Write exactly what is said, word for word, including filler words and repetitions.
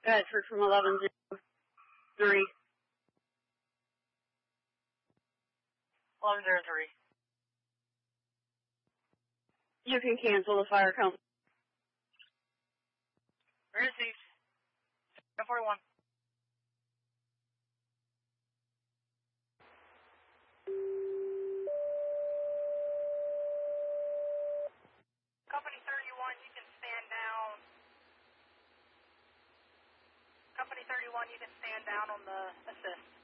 Bedford from eleven zero three. eleven zero three. You can cancel the fire company. Received. ten forty-one. Company thirty-one, you can stand down. Company thirty-one, you can stand down on the assist.